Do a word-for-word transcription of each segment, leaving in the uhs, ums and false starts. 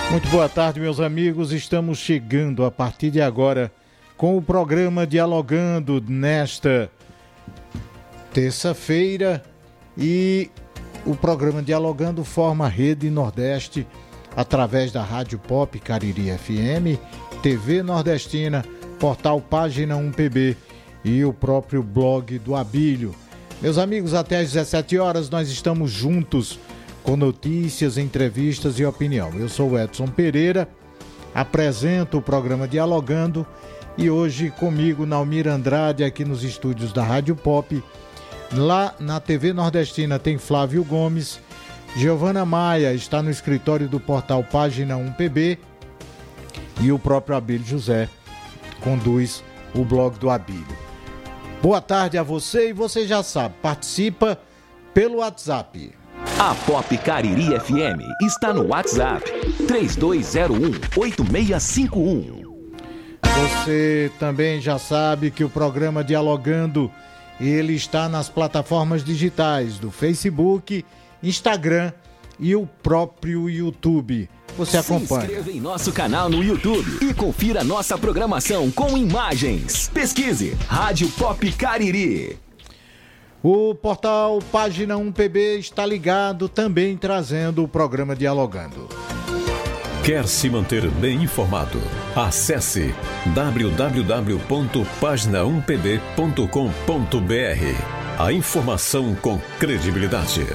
Muito boa tarde, meus amigos. Estamos chegando a partir de agora com o programa Dialogando nesta terça-feira, e o programa Dialogando forma a Rede Nordeste através da Rádio Pop Cariri F M, T V Nordestina, Portal Página um P B e o próprio blog do Abílio. Meus amigos, até às dezessete horas nós estamos juntos com notícias, entrevistas e opinião. Eu sou o Edson Pereira, apresento o programa Dialogando e hoje comigo Naumir Andrade aqui nos estúdios da Rádio Pop. Lá na T V Nordestina tem Flávio Gomes, Giovana Maia está no escritório do Portal Página um P B e o próprio Abílio José conduz o blog do Abílio. Boa tarde a você, e você já sabe, participa pelo WhatsApp. A Pop Cariri F M está no WhatsApp três dois zero um, oito seis cinco um. Você também já sabe que o programa Dialogando, ele está nas plataformas digitais do Facebook, Instagram e o próprio YouTube. Você acompanha. Se inscreva em nosso canal no YouTube e confira nossa programação com imagens. Pesquise Rádio Pop Cariri. O portal Página um P B está ligado, também trazendo o programa Dialogando. Quer se manter bem informado? Acesse w w w ponto página um p b ponto com ponto b r. A informação com credibilidade.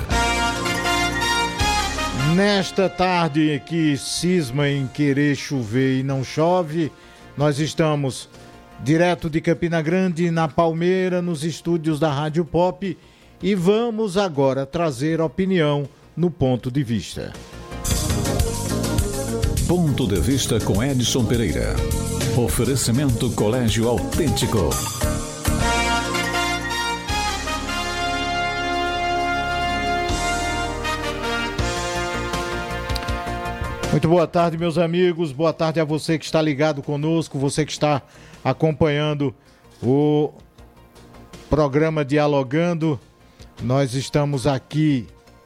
Nesta tarde que cisma em querer chover e não chove, nós estamos direto de Campina Grande, na Palmeira, nos estúdios da Rádio Pop, e vamos agora trazer opinião no Ponto de Vista. Ponto de Vista com Edson Pereira. Oferecimento Colégio Autêntico. Muito boa tarde, meus amigos. Boa tarde a você que está ligado conosco, você que está acompanhando o programa Dialogando. Nós estamos aqui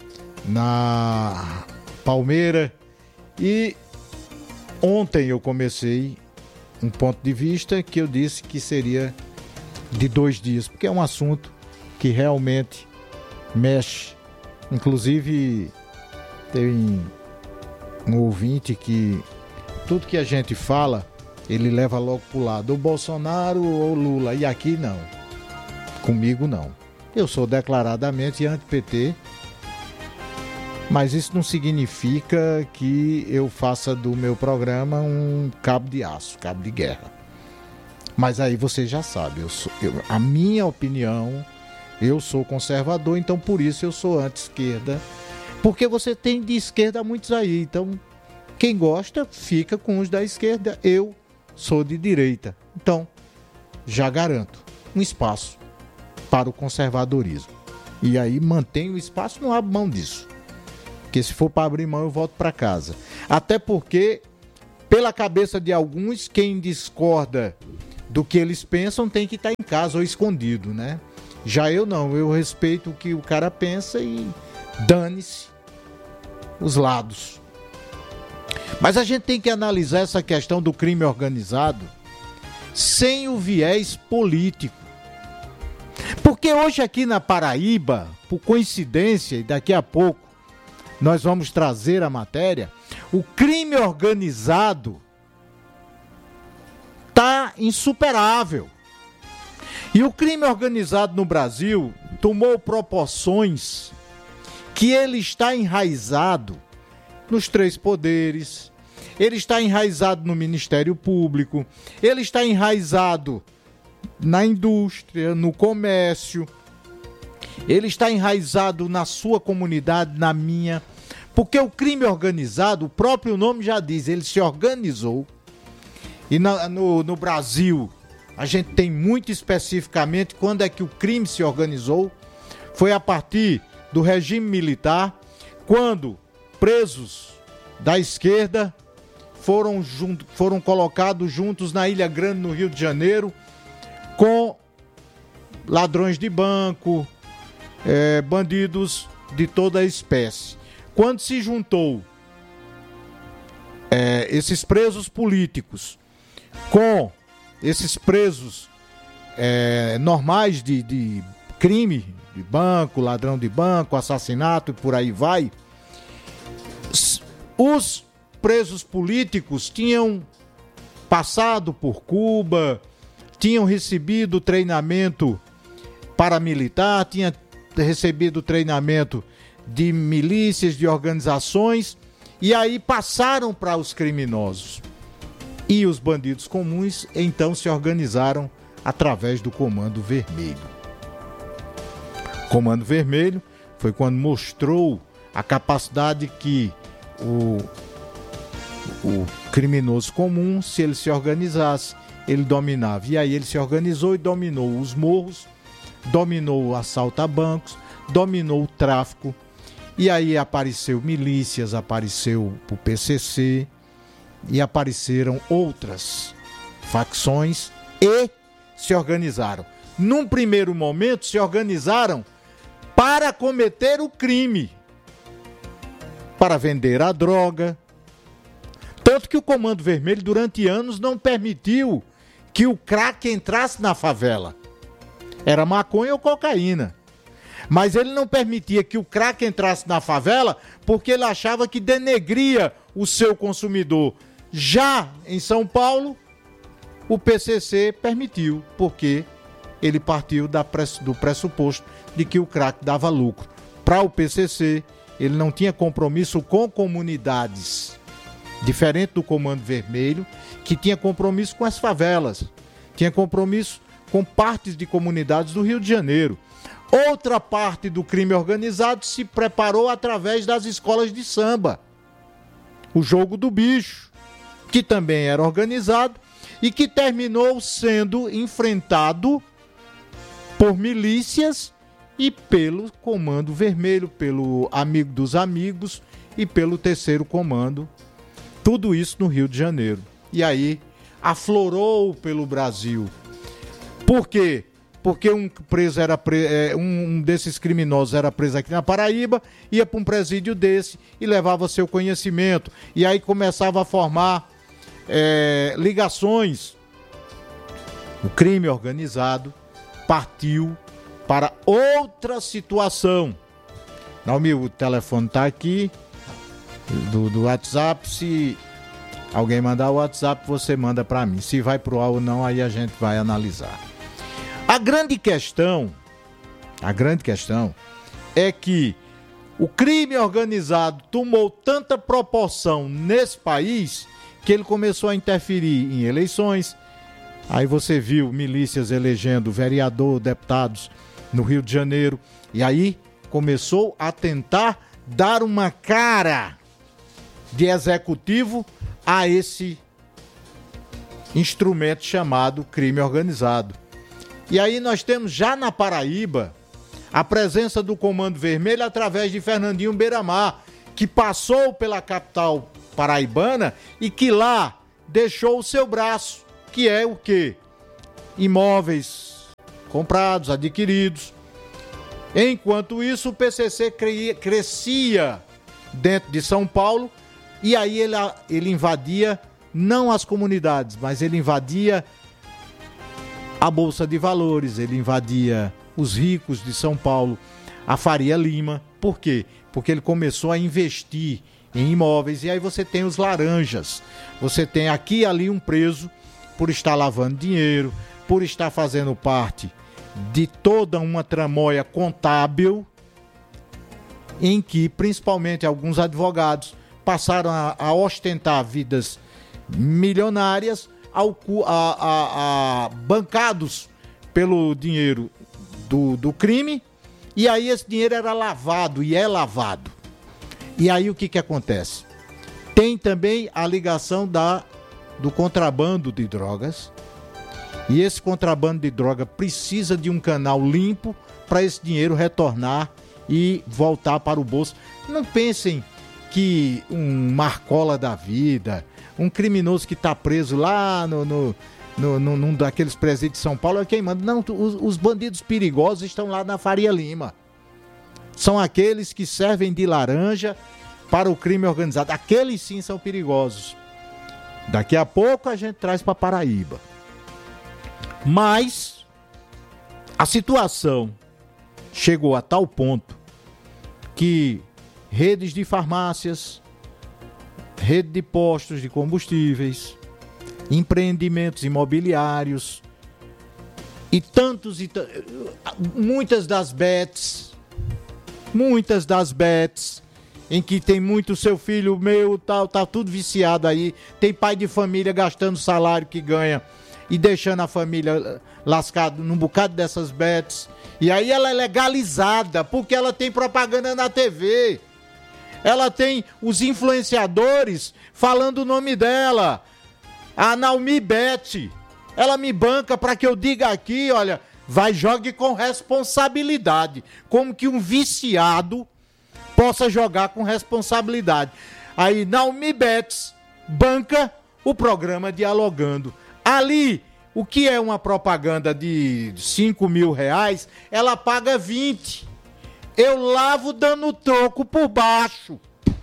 na Palmeira e ontem eu comecei um ponto de vista que eu disse que seria de dois dias, porque é um assunto que realmente mexe. Inclusive, tem um ouvinte que tudo que a gente fala, ele leva logo pro lado, ou Bolsonaro ou Lula, e aqui não. Comigo não. Eu sou declaradamente anti-P T, mas isso não significa que eu faça do meu programa um cabo de aço, cabo de guerra. Mas aí você já sabe, eu sou, eu, a minha opinião, eu sou conservador, então por isso eu sou anti-esquerda, porque você tem de esquerda muitos aí, então quem gosta fica com os da esquerda, eu sou de direita. Então, já garanto um espaço para o conservadorismo. E aí mantenho o espaço, não abro mão disso. Porque se for para abrir mão, eu volto para casa. Até porque, pela cabeça de alguns, quem discorda do que eles pensam tem que estar em casa ou escondido, né? Já eu não, eu respeito o que o cara pensa e dane-se os lados. Mas a gente tem que analisar essa questão do crime organizado sem o viés político. Porque hoje aqui na Paraíba, por coincidência, e daqui a pouco nós vamos trazer a matéria, o crime organizado está insuperável. E o crime organizado no Brasil tomou proporções que ele está enraizado nos três poderes, ele está enraizado no Ministério Público, ele está enraizado na indústria, no comércio, ele está enraizado na sua comunidade, na minha, porque o crime organizado, o próprio nome já diz, ele se organizou, e na, no, no Brasil, a gente tem muito especificamente quando é que o crime se organizou, foi a partir do regime militar, quando presos da esquerda foram, junto, foram colocados juntos na Ilha Grande, no Rio de Janeiro, com ladrões de banco, é, bandidos de toda a espécie. Quando se juntou é, esses presos políticos com esses presos é, normais de, de crime, de banco, ladrão de banco, assassinato e por aí vai, os presos políticos tinham passado por Cuba, tinham recebido treinamento paramilitar, tinham recebido treinamento de milícias, de organizações, e aí passaram para os criminosos. E os bandidos comuns então se organizaram através do Comando Vermelho. Comando Vermelho foi quando mostrou a capacidade que o, o criminoso comum, se ele se organizasse, ele dominava. E aí ele se organizou e dominou os morros, dominou o assalto a bancos, dominou o tráfico. E aí apareceu milícias, apareceu o P C C e apareceram outras facções e se organizaram. Num primeiro momento se organizaram para cometer o crime, para vender a droga. Tanto que o Comando Vermelho durante anos não permitiu que o crack entrasse na favela. Era maconha ou cocaína. Mas ele não permitia que o crack entrasse na favela porque ele achava que denegria o seu consumidor. Já em São Paulo, o P C C permitiu, porque ele partiu da press, do pressuposto de que o crack dava lucro. Para o P C C, ele não tinha compromisso com comunidades, diferente do Comando Vermelho, que tinha compromisso com as favelas, tinha compromisso com partes de comunidades do Rio de Janeiro. Outra parte do crime organizado se preparou através das escolas de samba. O jogo do bicho, que também era organizado e que terminou sendo enfrentado por milícias e pelo Comando Vermelho, pelo Amigo dos Amigos e pelo Terceiro Comando. Tudo isso no Rio de Janeiro. E aí aflorou pelo Brasil. Por quê? Porque um preso era pre... um desses criminosos era preso aqui na Paraíba, ia para um presídio desse e levava seu conhecimento. E aí começava a formar é, ligações. O crime organizado partiu para outra situação. Naomi, o telefone está aqui do, do WhatsApp. Se alguém mandar o WhatsApp, você manda para mim. Se vai pro ar ou não, aí a gente vai analisar. A grande questão, a grande questão é que o crime organizado tomou tanta proporção nesse país que ele começou a interferir em eleições. Aí você viu milícias elegendo vereador, deputados no Rio de Janeiro. E aí começou a tentar dar uma cara de executivo a esse instrumento chamado crime organizado. E aí nós temos já na Paraíba a presença do Comando Vermelho através de Fernandinho Beiramar, que passou pela capital paraibana e que lá deixou o seu braço, que é o quê? Imóveis comprados, adquiridos. Enquanto isso, o P C C crescia dentro de São Paulo e aí ele, ele invadia não as comunidades, mas ele invadia a Bolsa de Valores, ele invadia os ricos de São Paulo, a Faria Lima. Por quê? Porque ele começou a investir em imóveis e aí você tem os laranjas. Você tem aqui e ali um preso por estar lavando dinheiro, por estar fazendo parte de toda uma tramóia contábil em que principalmente alguns advogados passaram a, a ostentar vidas milionárias ao, a, a, a, bancados pelo dinheiro do, do crime, e aí esse dinheiro era lavado e é lavado. E aí o que, que acontece? Tem também a ligação da, do contrabando de drogas, e esse contrabando de droga precisa de um canal limpo para esse dinheiro retornar e voltar para o bolso. Não pensem que um Marcola da vida, um criminoso que está preso lá no, no, no, no, num daqueles presídios de São Paulo é quem manda. Não, os, os bandidos perigosos estão lá na Faria Lima. São aqueles que servem de laranja para o crime organizado. Aqueles sim são perigosos. Daqui a pouco a gente traz para Paraíba. Mas a situação chegou a tal ponto que redes de farmácias, rede de postos de combustíveis, empreendimentos imobiliários e tantos e t... muitas das bets, muitas das bets em que tem muito seu filho meu, tal, tá tudo viciado aí, tem pai de família gastando o salário que ganha e deixando a família lascada num bocado dessas bets. E aí ela é legalizada porque ela tem propaganda na T V. Ela tem os influenciadores falando o nome dela. A Naomi Bet. Ela me banca para que eu diga aqui, olha, vai, jogue com responsabilidade. Como que um viciado possa jogar com responsabilidade. Aí Naomi Bet banca o programa Dialogando. Ali, o que é uma propaganda de cinco mil reais, ela paga vinte. Eu lavo dando troco por baixo.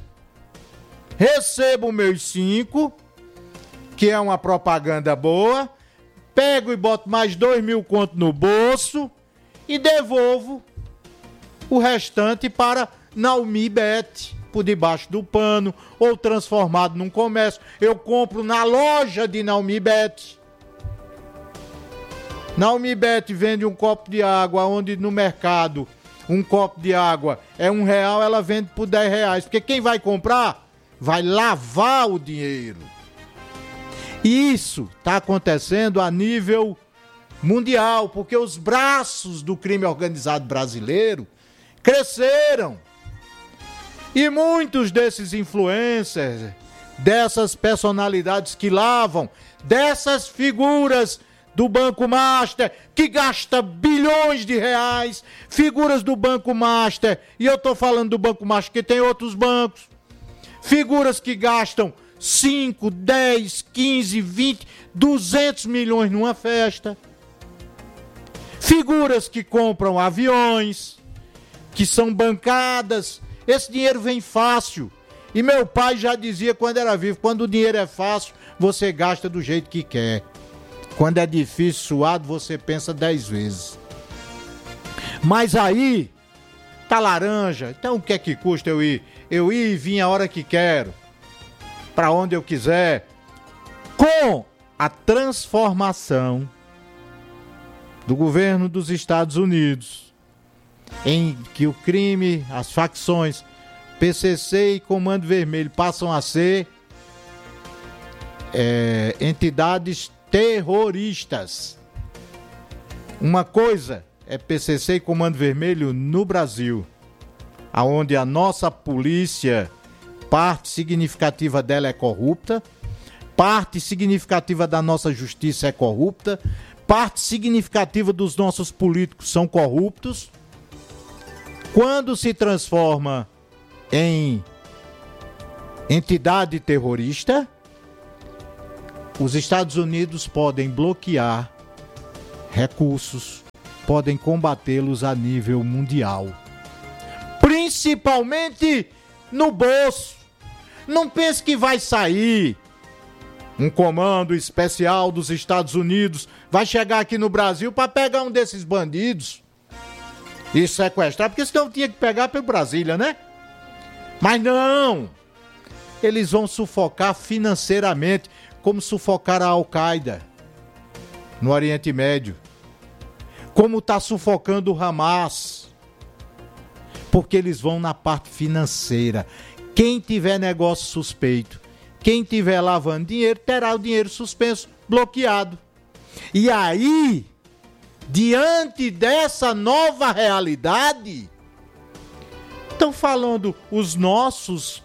Recebo meus cinco, que é uma propaganda boa, pego e boto mais dois mil conto no bolso e devolvo o restante para Naomi Bet, por debaixo do pano, ou transformado num comércio. Eu compro na loja de Naomi Bet. Naomi Bet vende um copo de água, onde no mercado um copo de água é um real, ela vende por dez reais. Porque quem vai comprar vai lavar o dinheiro. E isso está acontecendo a nível mundial, porque os braços do crime organizado brasileiro cresceram. E muitos desses influencers, dessas personalidades que lavam, dessas figuras do Banco Master, que gasta bilhões de reais, figuras do Banco Master, e eu tô falando do Banco Master, que tem outros bancos, figuras que gastam cinco, dez, quinze, vinte, duzentos milhões numa festa, figuras que compram aviões, que são bancadas. Esse dinheiro vem fácil. E meu pai já dizia quando era vivo, quando o dinheiro é fácil, você gasta do jeito que quer. Quando é difícil, suado, você pensa dez vezes. Mas aí, tá laranja, então o que é que custa eu ir? Eu ir e vir a hora que quero, para onde eu quiser. Com a transformação do governo dos Estados Unidos, em que o crime, as facções P C C e Comando Vermelho passam a ser é, entidades terroristas. Uma coisa é P C C e Comando Vermelho no Brasil, aonde a nossa polícia, parte significativa dela é corrupta, parte significativa da nossa justiça é corrupta, parte significativa dos nossos políticos são corruptos. Quando se transforma em entidade terrorista, os Estados Unidos podem bloquear recursos, podem combatê-los a nível mundial, principalmente no bolso. Não pense que vai sair um comando especial dos Estados Unidos, vai chegar aqui no Brasil para pegar um desses bandidos e sequestrar, porque senão tinha que pegar pelo Brasília, né? Mas não! Eles vão sufocar financeiramente, como sufocaram a Al-Qaeda no Oriente Médio, como está sufocando o Hamas, porque eles vão na parte financeira. Quem tiver negócio suspeito, quem tiver lavando dinheiro, terá o dinheiro suspenso, bloqueado. E aí, diante dessa nova realidade, estão falando os nossos,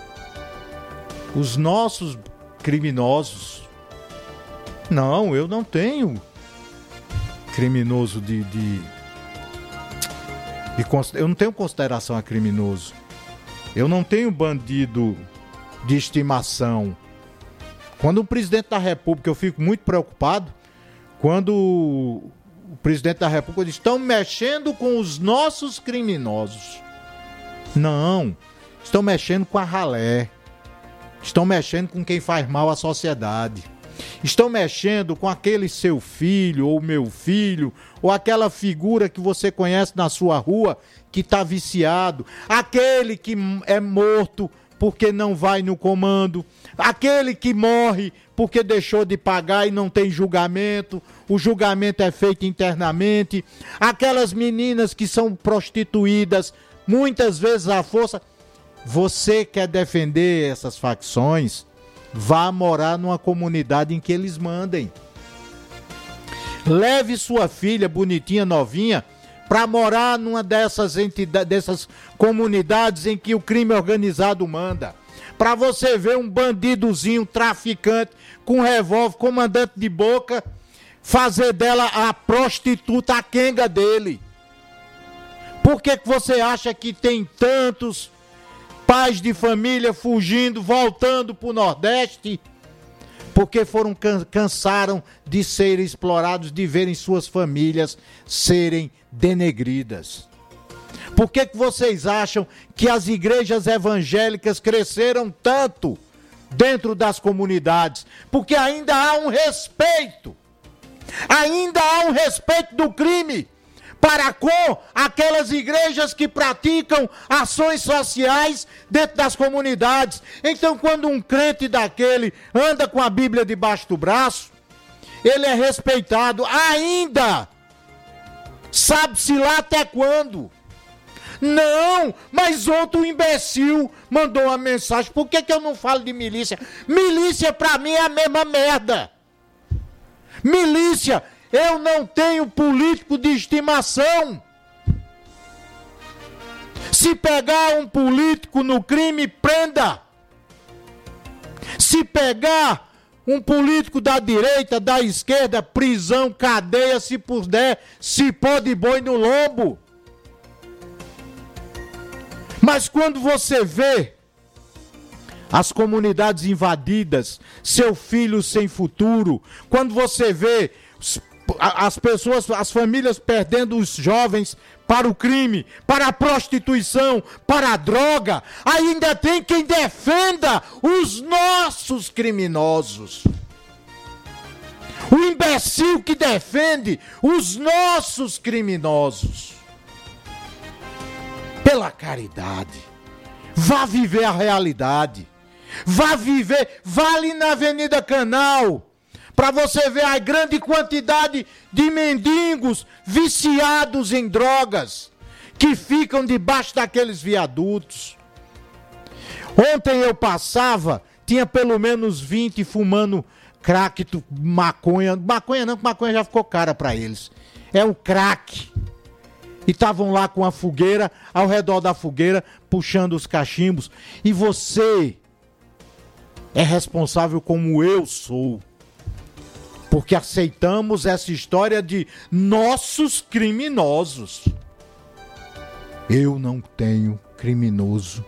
os nossos criminosos. Não, eu não tenho criminoso de, de, de... Eu não tenho consideração a criminoso. Eu não tenho bandido de estimação. Quando o presidente da República, eu fico muito preocupado, quando o presidente da República diz, estão mexendo com os nossos criminosos. Não, estão mexendo com a ralé. Estão mexendo com quem faz mal à sociedade. Estão mexendo com aquele seu filho ou meu filho, ou aquela figura que você conhece na sua rua que está viciado, aquele que é morto porque não vai no comando, aquele que morre porque deixou de pagar e não tem julgamento, o julgamento é feito internamente, aquelas meninas que são prostituídas, muitas vezes à força. Você quer defender essas facções? Vá morar numa comunidade em que eles mandem. Leve sua filha bonitinha, novinha, para morar numa dessas entidades, dessas comunidades em que o crime organizado manda. Para você ver um bandidozinho, traficante, com revólver, comandante de boca, fazer dela a prostituta, a quenga dele. Por que que você acha que tem tantos pais de família fugindo, voltando para o Nordeste? Porque foram cansaram de serem explorados, de verem suas famílias serem denegridas. Por que que vocês acham que as igrejas evangélicas cresceram tanto dentro das comunidades? Porque ainda há um respeito, ainda há um respeito do crime para com aquelas igrejas que praticam ações sociais dentro das comunidades. Então, quando um crente daquele anda com a Bíblia debaixo do braço, ele é respeitado ainda. Sabe-se lá até quando? Não, mas outro imbecil mandou uma mensagem. Por que que eu não falo de milícia? Milícia pra mim é a mesma merda. Milícia, eu não tenho político de estimação. Se pegar um político no crime, prenda. Se pegar um político da direita, da esquerda, prisão, cadeia, se puder, se pode boi no lombo. Mas quando você vê as comunidades invadidas, seu filho sem futuro, quando você vê as pessoas, as famílias perdendo os jovens para o crime, para a prostituição, para a droga, ainda tem quem defenda os nossos criminosos. O imbecil que defende os nossos criminosos. Pela caridade, vá viver a realidade, vá viver, vá ali na Avenida Canal, para você ver a grande quantidade de mendigos viciados em drogas, que ficam debaixo daqueles viadutos. Ontem eu passava, tinha pelo menos vinte fumando crack, maconha, maconha não, porque maconha já ficou cara para eles, é o crack. E estavam lá com a fogueira, ao redor da fogueira, puxando os cachimbos. E você é responsável como eu sou. Porque aceitamos essa história de nossos criminosos. Eu não tenho criminoso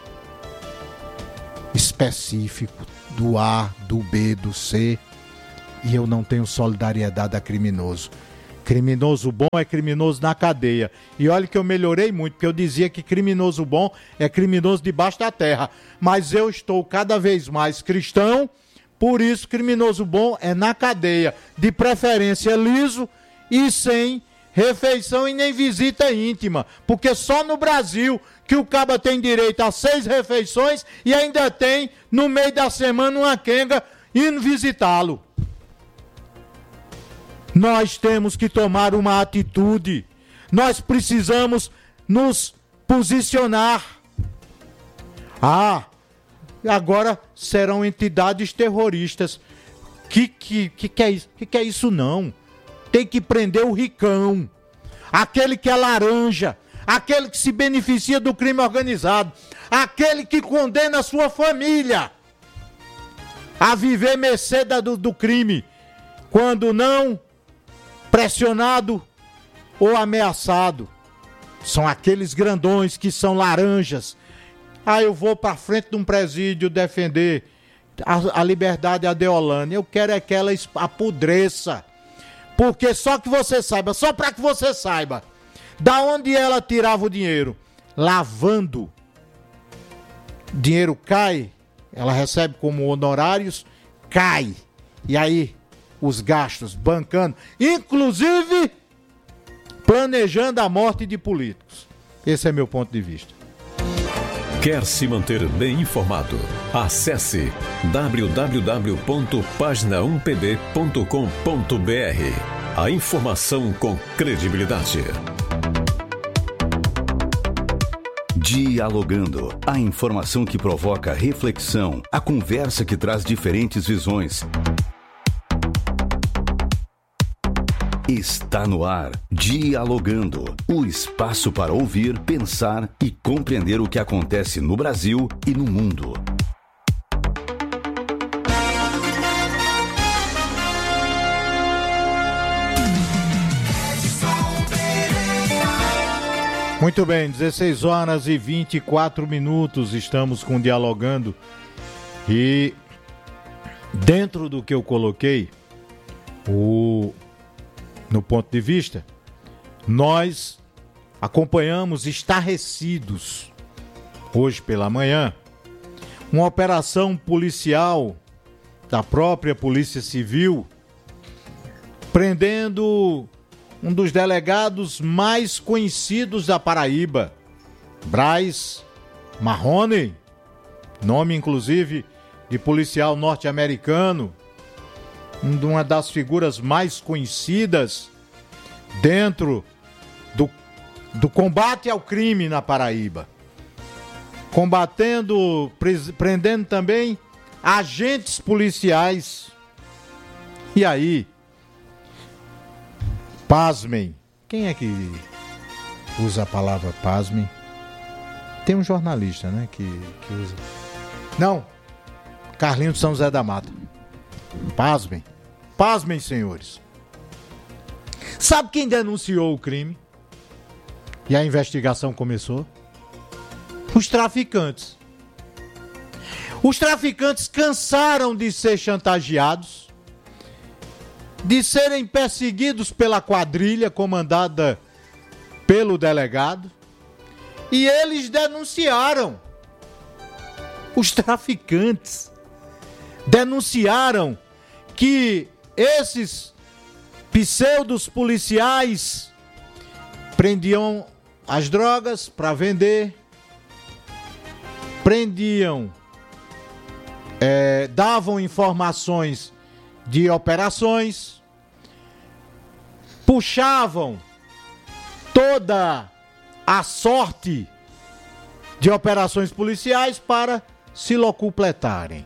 específico do A, do B, do C. E eu não tenho solidariedade a criminoso. Criminoso bom é criminoso na cadeia. E olha que eu melhorei muito, porque eu dizia que criminoso bom é criminoso debaixo da terra. Mas eu estou cada vez mais cristão, por isso criminoso bom é na cadeia. De preferência liso e sem refeição e nem visita íntima. Porque só no Brasil que o caba tem direito a seis refeições e ainda tem, no meio da semana, uma quenga indo visitá-lo. Nós temos que tomar uma atitude. Nós precisamos nos posicionar. Ah, agora serão entidades terroristas. Que que, que, que é isso? Que que é isso não? Tem que prender o ricão. Aquele que é laranja. Aquele que se beneficia do crime organizado. Aquele que condena a sua família a viver mercê do, do crime. Quando não pressionado ou ameaçado. São aqueles grandões que são laranjas. Ah, eu vou para frente de um presídio defender a, a liberdade a Deolane. Eu quero é que ela apodreça. Porque só que você saiba, só para que você saiba, da onde ela tirava o dinheiro? Lavando. Dinheiro cai ela recebe como honorários, cai. E aí, os gastos, bancando, inclusive planejando a morte de políticos. Esse é meu ponto de vista. Quer se manter bem informado? Acesse w w w ponto página um p b ponto com ponto b r. A informação com credibilidade. Dialogando. A informação que provoca reflexão. A conversa que traz diferentes visões. Está no ar. Dialogando. O espaço para ouvir, pensar e compreender o que acontece no Brasil e no mundo. Muito bem, dezesseis horas e vinte e quatro minutos, estamos com Dialogando. E dentro do que eu coloquei, o, no ponto de vista, nós acompanhamos estarrecidos, hoje pela manhã, uma operação policial da própria Polícia Civil, prendendo um dos delegados mais conhecidos da Paraíba, Braz Marrone, nome inclusive de policial norte-americano, uma das figuras mais conhecidas dentro do, do combate ao crime na Paraíba, combatendo, prendendo também agentes policiais. E aí, pasmem. Quem é que usa a palavra pasmem? Tem um jornalista, né, que, que usa. Não, Carlinhos de São José da Mata. Pasmem. Pasmem, senhores. Sabe quem denunciou o crime? E a investigação começou? Os traficantes. Os traficantes cansaram de ser chantageados, de serem perseguidos pela quadrilha comandada pelo delegado, e eles denunciaram. Os traficantes denunciaram que esses pseudos policiais prendiam as drogas para vender, prendiam, é, davam informações de operações, puxavam toda a sorte de operações policiais para se locupletarem.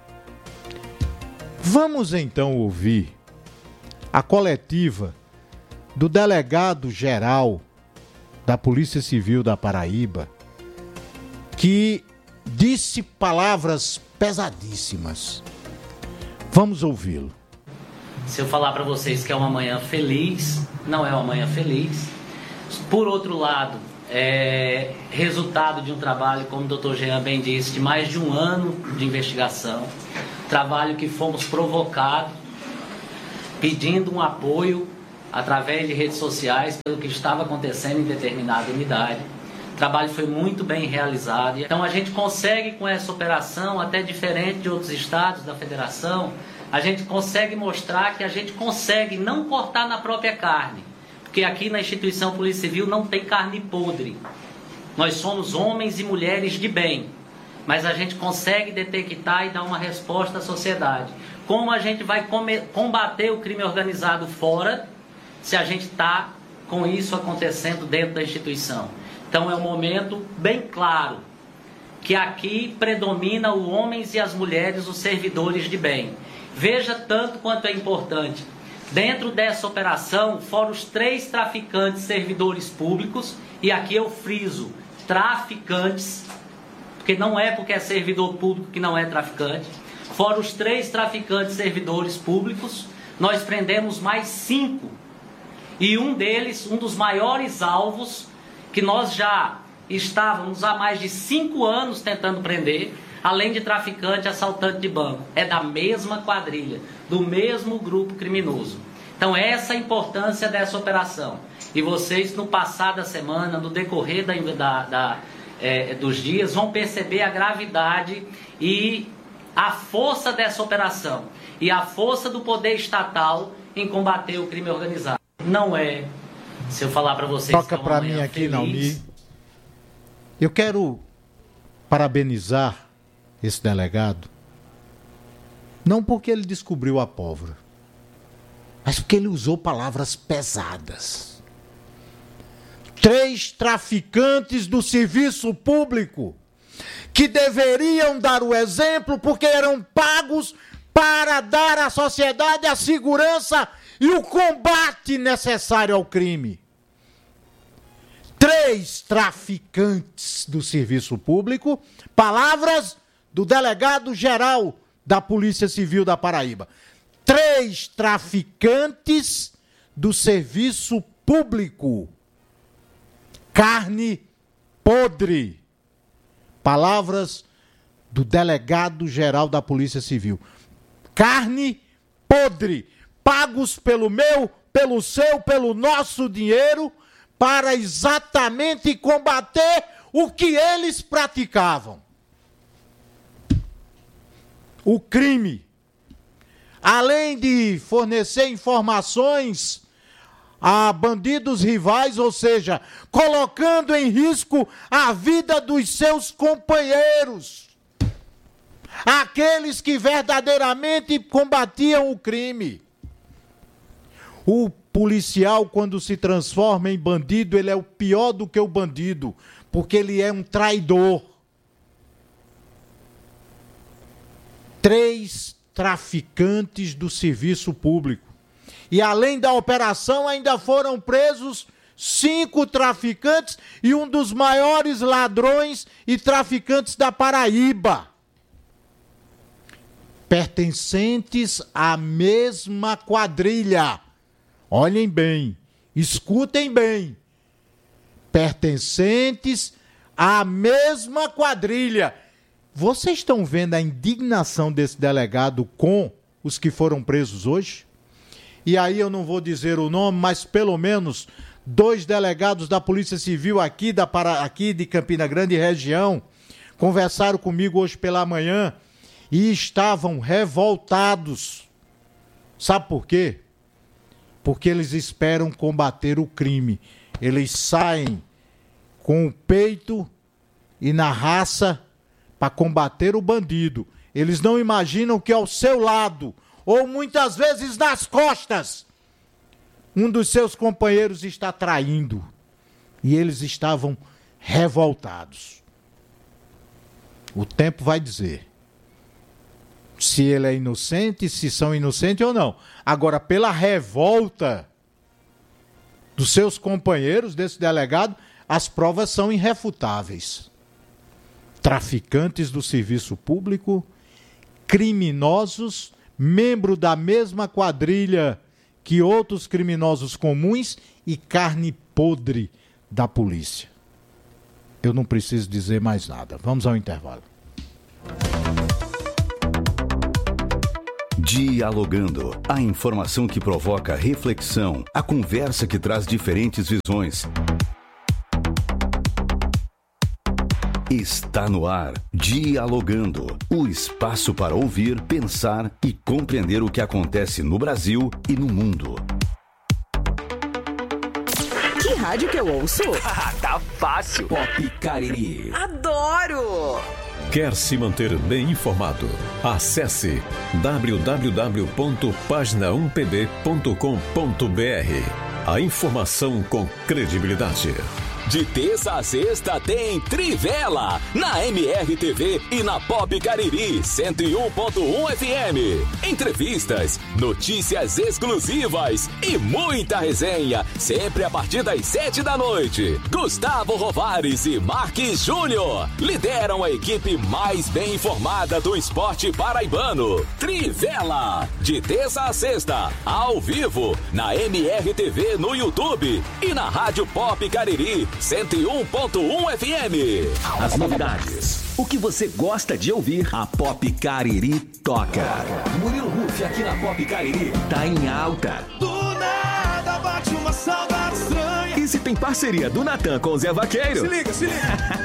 Vamos então ouvir a coletiva do delegado-geral da Polícia Civil da Paraíba, que disse palavras pesadíssimas. Vamos ouvi-lo. Se eu falar para vocês que é uma manhã feliz, não é uma manhã feliz. Por outro lado, é resultado de um trabalho, como o doutor Jean bem disse, de mais de um ano de investigação. Trabalho que fomos provocados, pedindo um apoio através de redes sociais pelo que estava acontecendo em determinada unidade. O trabalho foi muito bem realizado. Então a gente consegue com essa operação, até diferente de outros estados da federação, a gente consegue mostrar que a gente consegue não cortar na própria carne. Porque aqui na instituição Polícia Civil não tem carne podre. Nós somos homens e mulheres de bem. Mas a gente consegue detectar e dar uma resposta à sociedade. Como a gente vai combater o crime organizado fora, se a gente está com isso acontecendo dentro da instituição? Então é um momento bem claro que aqui predomina os homens e as mulheres, os servidores de bem. Veja tanto quanto é importante. Dentro dessa operação foram os três traficantes servidores públicos, e aqui eu friso, traficantes, porque não é porque é servidor público que não é traficante. Foram os três traficantes servidores públicos, nós prendemos mais cinco. E um deles, um dos maiores alvos, que nós já estávamos há mais de cinco anos tentando prender, além de traficante e assaltante de banco, é da mesma quadrilha, do mesmo grupo criminoso. Então essa é a importância dessa operação. E vocês, no passado da semana, no decorrer da, da, da é, dos dias, vão perceber a gravidade e a força dessa operação e a força do poder estatal em combater o crime organizado. Não é, se eu falar para vocês... Toca para mim aqui, Naomi. Eu quero parabenizar esse delegado, não porque ele descobriu a pólvora, mas porque ele usou palavras pesadas. Três traficantes do serviço público que deveriam dar o exemplo porque eram pagos para dar à sociedade a segurança e o combate necessário ao crime. Três traficantes do serviço público, palavras do delegado-geral da Polícia Civil da Paraíba. Três traficantes do serviço público. Carne podre. Palavras do delegado-geral da Polícia Civil. Carne podre. Pagos pelo meu, pelo seu, pelo nosso dinheiro, para exatamente combater o que eles praticavam. O crime. Além de fornecer informações a bandidos rivais, ou seja, colocando em risco a vida dos seus companheiros, aqueles que verdadeiramente combatiam o crime. O policial, quando se transforma em bandido, ele é o pior do que o bandido, porque ele é um traidor. Três traficantes do serviço público. E além da operação, ainda foram presos cinco traficantes e um dos maiores ladrões e traficantes da Paraíba. Pertencentes à mesma quadrilha. Olhem bem, escutem bem. Pertencentes à mesma quadrilha. Vocês estão vendo a indignação desse delegado com os que foram presos hoje? E aí eu não vou dizer o nome, mas pelo menos dois delegados da Polícia Civil aqui, da, aqui de Campina Grande região conversaram comigo hoje pela manhã e estavam revoltados. Sabe por quê? Porque eles esperam combater o crime. Eles saem com o peito e na raça para combater o bandido. Eles não imaginam que ao seu lado, ou muitas vezes nas costas, um dos seus companheiros está traindo. E eles estavam revoltados. O tempo vai dizer se ele é inocente, se são inocentes ou não. Agora, pela revolta dos seus companheiros, desse delegado, as provas são irrefutáveis. Traficantes do serviço público, criminosos, membro da mesma quadrilha que outros criminosos comuns e carne podre da polícia. Eu não preciso dizer mais nada. Vamos ao intervalo. Dialogando, a informação que provoca reflexão, a conversa que traz diferentes visões. Está no ar, Dialogando, o espaço para ouvir, pensar e compreender o que acontece no Brasil e no mundo. Que rádio que eu ouço? Tá fácil. Pop Cariri. Adoro! Quer se manter bem informado? Acesse w w w ponto página um p b ponto com ponto b r. A informação com credibilidade. De terça a sexta tem Trivela, na M R T V e na Pop Cariri cento e um ponto um F M. Entrevistas, notícias exclusivas e muita resenha, sempre a partir das sete da noite. Gustavo Rovares e Marques Júnior lideram a equipe mais bem informada do esporte paraibano. Trivela, de terça a sexta, ao vivo, na M R T V no YouTube e na Rádio Pop Cariri cento e um ponto um F M. As novidades. O que você gosta de ouvir, a Pop Cariri toca. Murilo Ruff aqui na Pop Cariri tá em alta. Do nada bate uma saudade estranha. E se tem parceria do Natan com o Zé Vaqueiro? Se liga, se liga.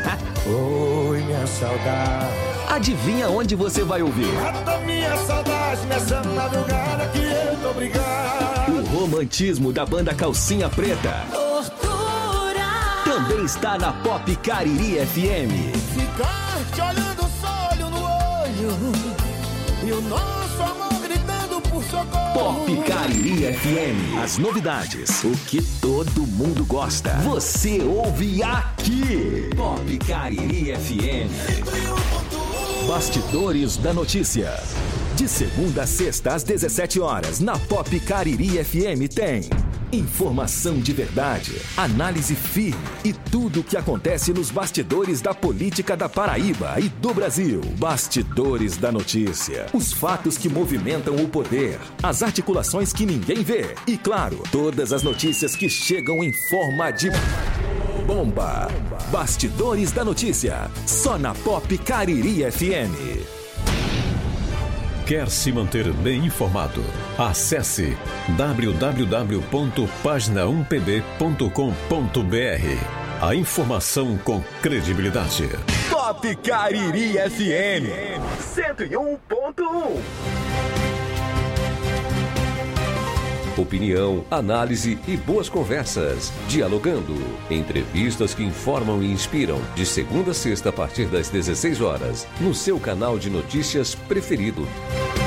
Oi, minha saudade. Adivinha onde você vai ouvir? Mata minha saudade nessa madrugada que eu tô brigado. O romantismo da banda Calcinha Preta. Tortura. Também está na Pop Cariri F M. Ficar te olhando só olho no olho. E o nosso amor gritando por socorro. Pop Cariri F M. As novidades, o que todo mundo gosta. Você ouve aqui. Pop Cariri F M. Bastidores da Notícia. De segunda a sexta às dezessete horas, na Pop Cariri F M tem informação de verdade, análise firme e tudo o que acontece nos bastidores da política da Paraíba e do Brasil. Bastidores da Notícia. Os fatos que movimentam o poder, as articulações que ninguém vê e, claro, todas as notícias que chegam em forma de bomba. Bastidores da Notícia. Só na Pop Cariri F M. Quer se manter bem informado? Acesse w w w ponto página um p b ponto com ponto b r. A informação com credibilidade. Pop Cariri F M cento e um ponto um. Opinião, análise e boas conversas. Dialogando. Entrevistas que informam e inspiram. De segunda a sexta a partir das dezesseis horas. No seu canal de notícias preferido.